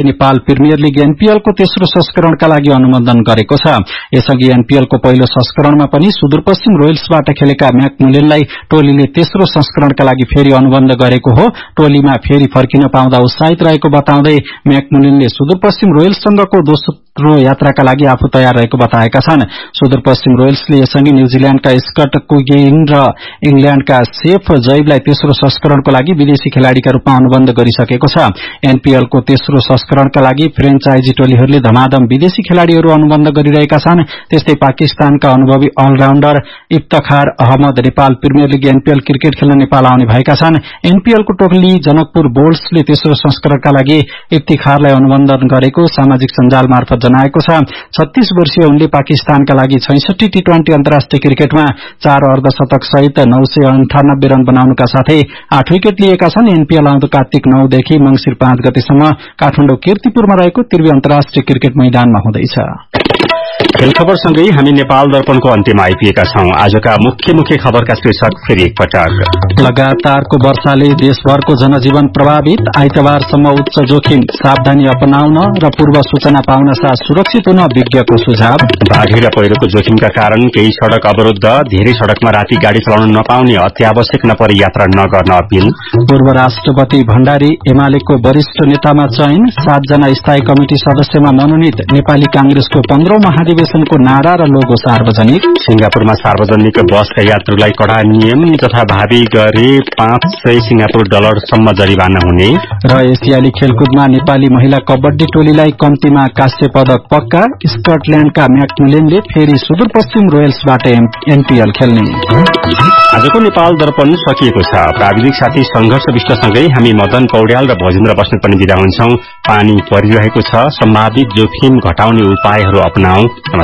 Nepal premier league NPL को तेस्रो संस्करणका लागि अनुमोदन गरेको छ। यसअघि एनपीएल को पहिलो संस्करणमा पनि सुदूरपश्चिम रोयल्सबाट खेलेका म्याकमुलेनलाई टोलीले तेस्रो संस्करणका लागि फेरि अनुबन्ध गरेको हो। टोलीमा फेरि फर्किन पाउँदा उत्साहित रहेको बताउँदै म्याकमुलेनले सुदूरपश्चिम रोयल्ससँगको दोस्रो यात्राका लागि आफू तयार रहेको बताएका छन्। सुदूरपश्चिम रोयल्सले यसअघि न्यूजील्याण्डका स्कट कुगेन र इंग्ल्याण्डका सेफ जैबलाई तेस्रो संस्करणको लागि विदेशी खेलाड़ीका रूपमा अनुबन्ध गरिसकेको छ। एनपीएल को तेस्रो संस्करणका लागि फ्रेन्चाइजी टोलीहरूले धमाधम विदेशी खेलाड़ीहरू अनुबन्ध गरिरहेका छन्। त्यस्तै पाकिस्तानका अनुभवी अलराउण्डर Iftekhar Ahmad Nepal premier league NPL cricket खेल्न नेपाल आउने भएका छन्। एनपीएल को टोली जनकपुर बोल्ट्सले तेस्रो संस्करणका लागि इफ्तिखारलाई अनुबन्धन गरेको सामाजिक सञ्जाल मार्फत जनाएको छ। 36 वर्षीय उनले पाकिस्तानका लागि 66 टी20 अन्तर्राष्ट्रिय क्रिकेटमा 4 अर्धशतक सहित 998 रन बनाउनुका साथै 8 विकेट लिएका छन्। एनपीएल आउँदो कार्तिक 9 देखि मंगिर 5 गतेसम्म काठमाडौँ कीर्तिपुरमा रहेको त्रिवी अन्तर्राष्ट्रिय क्रिकेट मैदानमा हुँदैछ। खेल खबरसँगै हामी नेपाल दर्पणको अन्त्यमा आइपुगेका छौं। आजका मुख्य खबरका शीर्षक फेरि एकपटक। लगातारको वर्षाले देशभरको जनजीवन प्रभावित, आइतबारसम्म उच्च जोखिम, सावधानी अपनाउन र पूर्व सूचना पाउन साथ सुरक्षित हुन विज्ञको सुझाव। बाढ़ी र पहिरोको जोखिमका कारण केही सड़क अवरुद्ध, धेरै सड़कमा राति गाड़ी चलाउन नपाउने, अत्यावश्यक नपरे यात्रा नगर्न अपील। पूर्व राष्ट्रपति भण्डारी एमालेको वरिष्ठ नेतामा चयन, 7 जना स्थायी कमिटी सदस्यमा मनोनित। नेपाली कांग्रेसको 15औं महाधिवेशनको नारा र लोगो सार्वजनिक। सिंगापुरमा सार्वजनिक बसका यात्रुलाई कड़ा नियम तथा भावी गरे 500 सिंगापुर डलरसम्म जरिवाना हुने। र एसियाली खेलकुदमा नेपाली महिला कबड्डी टोलीलाई कम्तीमा कांस्य पदक पक्का। स्कटल्याण्डका म्याकमुलेनले फेरि सुदूरपश्चिम रोयल्सबाट एनपीएल खेल्ने। आजको नेपाल दर्पण सकिएको छ। प्राविधिक साथी संघर्ष विष्टसँगै हामी मदन पौड्याल र भजेन्द्र बस्नेत पनि बिदा हुन्छौं। पानी परिरहेको छ, सम्भावित जोखिम घटाउने उपायहरू अपनाऊ।